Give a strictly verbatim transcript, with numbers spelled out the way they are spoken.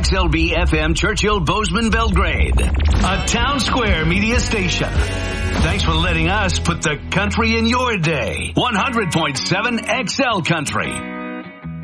X L B F M Churchill Bozeman Belgrade, a Town Square media station. Thanks for letting us put the country in your day. one hundred point seven X L Country.